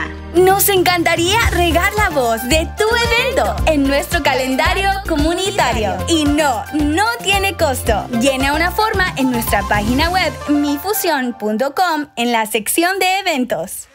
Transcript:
programa. Nos encantaría regar la voz de tu evento en nuestro calendario comunitario. Y no tiene costo. Llena una forma en nuestra página web mifusión.com en la sección de eventos.